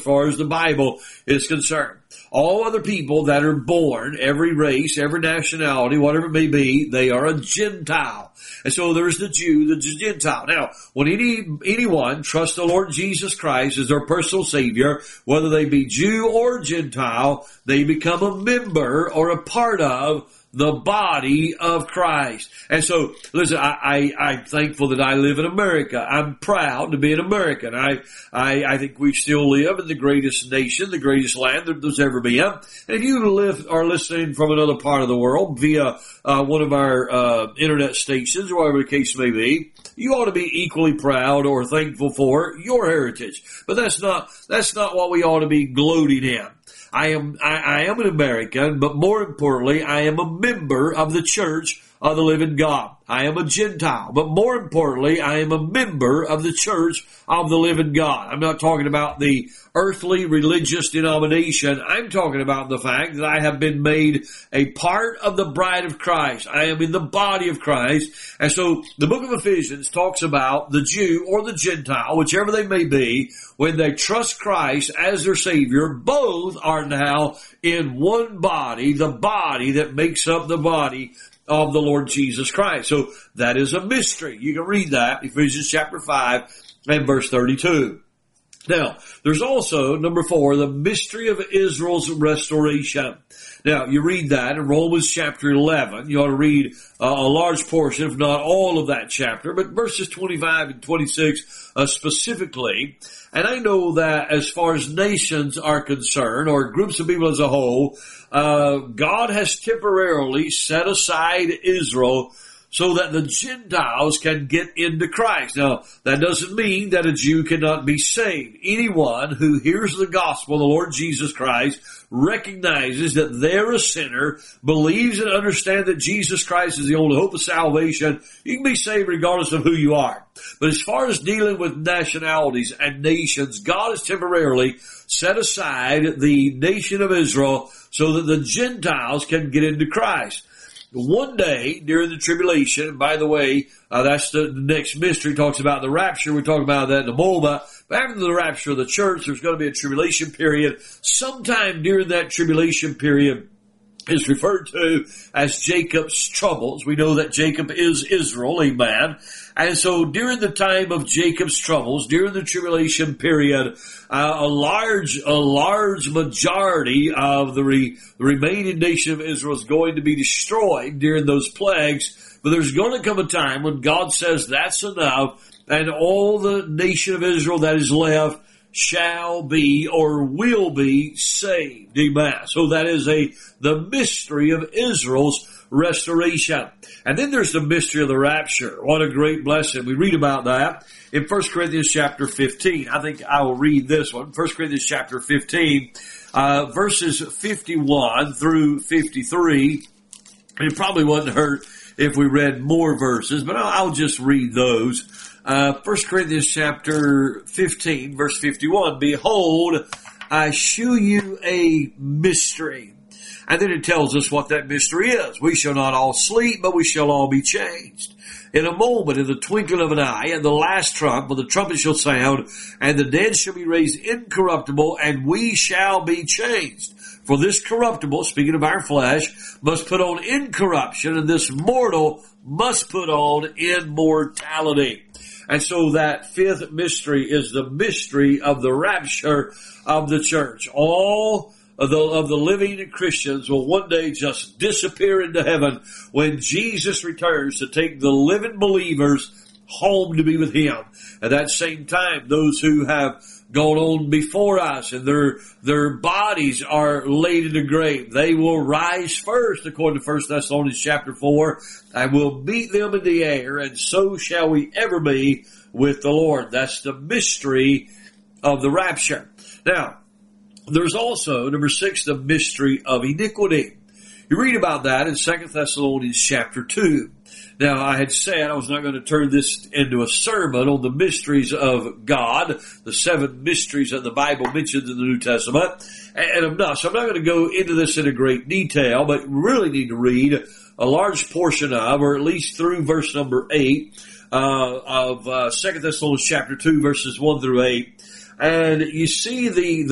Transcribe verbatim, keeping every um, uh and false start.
as far as the Bible is concerned. All other people that are born, every race, every nationality, whatever it may be, they are a Gentile. And so there's the Jew, the Gentile. Now, when any anyone trusts the Lord Jesus Christ as their personal Savior, whether they be Jew or Gentile, they become a member or a part of the body of Christ. And so, listen, I, I, I'm thankful that I live in America. I'm proud to be an American. I, I, I think we still live in the greatest nation, the greatest land that there's ever been. And if you live, are listening from another part of the world via uh, one of our uh, internet stations, or whatever the case may be, you ought to be equally proud or thankful for your heritage. But that's not, that's not what we ought to be gloating in. I am, I, I am an American, but more importantly, I am a member of the Church of the Living God. I am a Gentile, but more importantly, I am a member of the Church of the Living God. I'm not talking about the earthly religious denomination. I'm talking about the fact that I have been made a part of the bride of Christ. I am in the body of Christ. And so the book of Ephesians talks about the Jew or the Gentile, whichever they may be, when they trust Christ as their Savior, both are now in one body, the body that makes up the body of the Lord Jesus Christ. So that is a mystery. You can read that, Ephesians chapter five and verse thirty-two. Now, there's also, number four, the mystery of Israel's restoration. Now, you read that in Romans chapter eleven. You ought to read uh, a large portion, if not all of that chapter, but verses twenty-five and twenty-six uh, specifically. And I know that as far as nations are concerned, or groups of people as a whole, uh, God has temporarily set aside Israel so that the Gentiles can get into Christ. Now, that doesn't mean that a Jew cannot be saved. Anyone who hears the gospel of the Lord Jesus Christ recognizes that they're a sinner, believes and understands that Jesus Christ is the only hope of salvation. You can be saved regardless of who you are. But as far as dealing with nationalities and nations, God has temporarily set aside the nation of Israel so that the Gentiles can get into Christ. One day during the tribulation, and by the way, uh, that's the, the next mystery, talks about the rapture. We'll talk about that in a moment. But after the rapture of the church, there's going to be a tribulation period. Sometime during that tribulation period is referred to as Jacob's troubles. We know that Jacob is Israel, amen. And so during the time of Jacob's troubles, during the tribulation period, uh, a large, a large majority of the, re, the remaining nation of Israel is going to be destroyed during those plagues. But there's going to come a time when God says that's enough, and all the nation of Israel that is left shall be or will be saved. Amen. So that is a, the mystery of Israel's restoration. And then there's the mystery of the rapture. What a great blessing. We read about that in First Corinthians chapter fifteen. I think I will read this one. First Corinthians chapter fifteen, uh, verses fifty-one through fifty-three. It probably wouldn't hurt if we read more verses, but I'll, I'll just read those. Uh, First Corinthians chapter fifteen, verse fifty-one. Behold, I shew you a mystery. And then it tells us what that mystery is. We shall not all sleep, but we shall all be changed. In a moment, in the twinkling of an eye, and the last trump, when the trumpet shall sound, and the dead shall be raised incorruptible, and we shall be changed. For this corruptible, speaking of our flesh, must put on incorruption, and this mortal must put on immortality. And so that fifth mystery is the mystery of the rapture of the church. All of the, of the living Christians will one day just disappear into heaven when Jesus returns to take the living believers home to be with Him. At that same time, those who have gone on before us and their their bodies are laid in the grave, they will rise first, according to First Thessalonians chapter four, and will meet them in the air, and so shall we ever be with the Lord. That's the mystery of the rapture. Now, there's also, number six, the mystery of iniquity. You read about that in Second Thessalonians chapter two. Now, I had said I was not going to turn this into a sermon on the mysteries of God, the seven mysteries that the Bible mentions in the New Testament, and I'm not. So I'm not going to go into this in a great detail, but we really need to read a large portion of, or at least through verse number eight, uh, of uh, Second Thessalonians chapter two, verses one through eight. And you see the